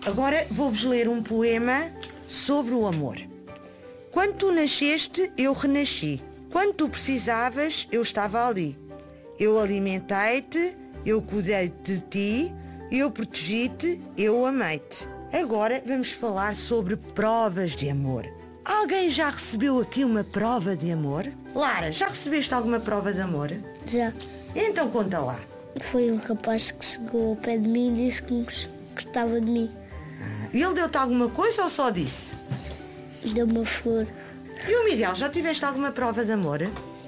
Agora vou-vos ler um poema sobre o amor. Quando tu nasceste, eu renasci. Quando tu precisavas, eu estava ali. Eu alimentei-te, eu cuidei de ti, eu protegi-te, eu amei-te. Agora vamos falar sobre provas de amor. Alguém já recebeu aqui uma prova de amor? Lara, já recebeste alguma prova de amor? Já. Então conta lá. Foi um rapaz que chegou ao pé de mim e disse que gostava de mim. E ele deu-te alguma coisa ou só disse? Deu-me uma flor. E o Miguel, já tiveste alguma prova de amor?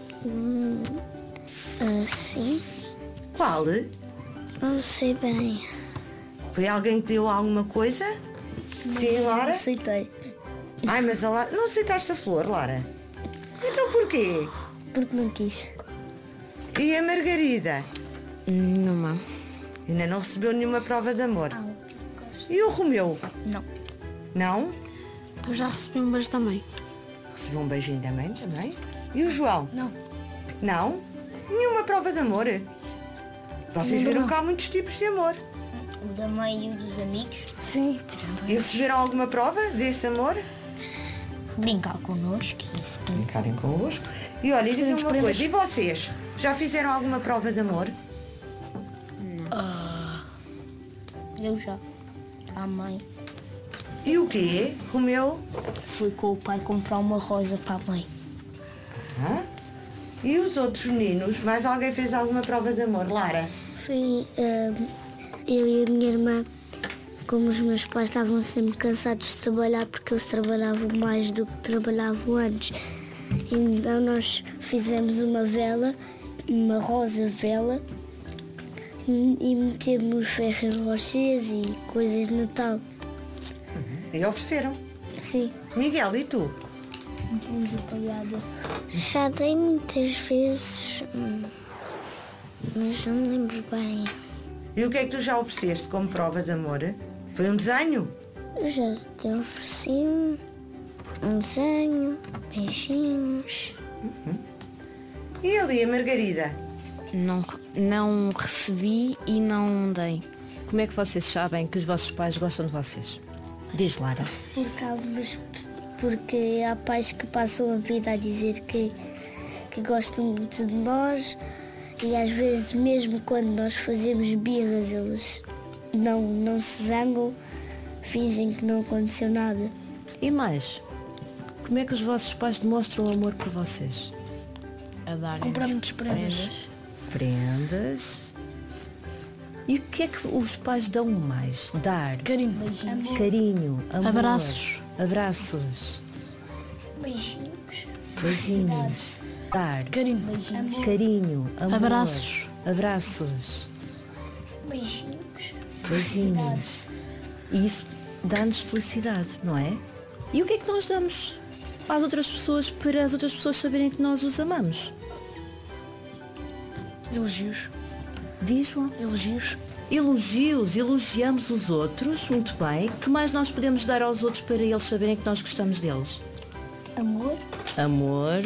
Sim. Qual? Não sei bem. Foi alguém que deu alguma coisa? Sim, Lara? Aceitei. Ai, mas a Lara... Não aceitaste a flor, Lara? Então porquê? Porque não quis. E a Margarida? Numa. Ainda não recebeu nenhuma prova de amor. E o Romeu? Não. Não? Eu já recebi um beijo também. Recebeu um beijinho da mãe também? E o João? Não. Não? Nenhuma prova de amor? Vocês viram que há muitos tipos de amor. O da mãe e o dos amigos. Sim, tirando E receberam alguma prova desse amor? Brincar connosco. Isso tudo. Brincarem convosco. E olha, diga-me uma prendas. coisa. E vocês? Já fizeram alguma prova de amor? Eu já. A mãe. E o quê? Romeu? Fui com o pai comprar uma rosa para a mãe. Hã? E os outros meninos? Mais alguém fez alguma prova de amor? Lara? Foi eu e a minha irmã, como os meus pais estavam sempre cansados de trabalhar porque eles trabalhavam mais do que trabalhavam antes. Então nós fizemos uma vela, uma rosa vela, e metemos Ferrero Rochers e coisas de Natal. E ofereceram. Sim. Miguel, e tu? Luz apagada. Já dei muitas vezes, mas não me lembro bem. E o que é que tu já ofereceste como prova de amor? Foi um desenho? Eu já te ofereci um desenho, beijinhos. E ali, a Margarida? Não recebi e não dei. Como é que vocês sabem que os vossos pais gostam de vocês? Diz, Lara. Porque há pais que passam a vida a dizer que gostam muito de nós e às vezes mesmo quando nós fazemos birras eles não se zangam, fingem que não aconteceu nada. E mais, como é que os vossos pais demonstram amor por vocês? A darem Compramos prendas. Prendas. E o que é que os pais dão mais? Dar. Carinho. Carinho, amor. Abraços. Abraços. Beijinhos. Beijinhos. Dar. Carinho. Carinho, amor. Abraços. Abraços. Beijinhos. Beijinhos. E isso dá-nos felicidade, não é? E o que é que nós damos às outras pessoas para as outras pessoas saberem que nós os amamos? Elogios. Diz, João. Elogios. Elogios, elogiamos os outros, muito bem. O que mais nós podemos dar aos outros para eles saberem que nós gostamos deles? Amor. Amor.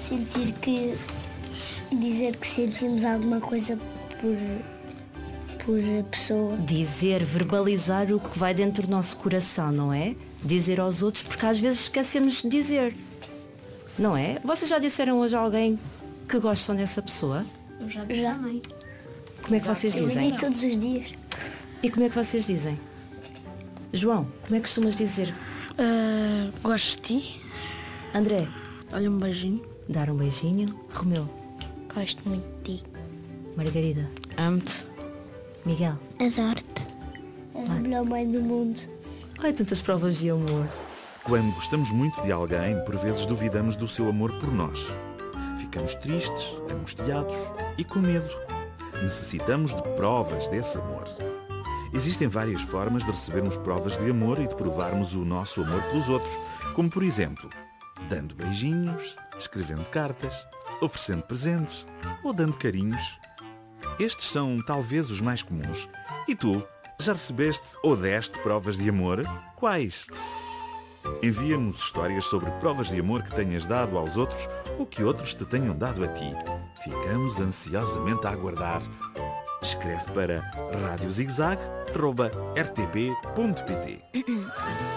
Dizer que sentimos alguma coisa por a pessoa. Dizer, verbalizar o que vai dentro do nosso coração, não é? Dizer aos outros, porque às vezes esquecemos de dizer. Não é? Vocês já disseram hoje a alguém que gostam dessa pessoa? Eu já disse a mãe. Como é que vocês Eu dizem? digo todos os dias. E como é que vocês dizem? João, como é que costumas dizer? Gosto de ti. André, Olha, um beijinho. dar um beijinho. Romeu, Gosto muito de ti. Margarida, Amo-te. Miguel. Adoro-te. És a melhor mãe do mundo. Ai, tantas provas de amor. Quando gostamos muito de alguém, por vezes duvidamos do seu amor por nós. Ficamos tristes, angustiados e com medo. Necessitamos de provas desse amor. Existem várias formas de recebermos provas de amor e de provarmos o nosso amor pelos outros, como por exemplo, dando beijinhos, escrevendo cartas, oferecendo presentes ou dando carinhos. Estes são talvez os mais comuns. E tu, já recebeste ou deste provas de amor? Quais? Envia-nos histórias sobre provas de amor que tenhas dado aos outros ou que outros te tenham dado a ti. Ficamos ansiosamente a aguardar. Escreve para radiozigzag@rtp.pt.